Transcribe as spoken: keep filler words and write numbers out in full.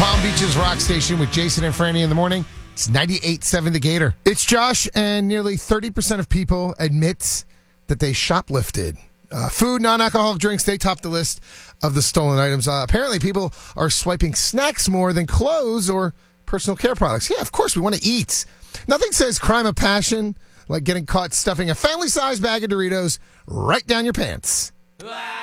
Palm Beach's Rock Station with Jason and Franny in the morning. It's ninety-eight point seven The Gator. It's Josh, and nearly thirty percent of people admit that they shoplifted. Uh, food, non-alcoholic drinks, they top the list of the stolen items. Uh, apparently, people are swiping snacks more than clothes or personal care products. Yeah, of course, we want to eat. Nothing says crime of passion like getting caught stuffing a family-sized bag of Doritos right down your pants.